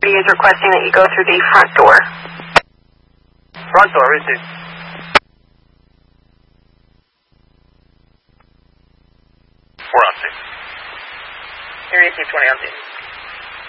He is requesting that you go through the front door. Front door, received. We're on scene. Area 220 on scene.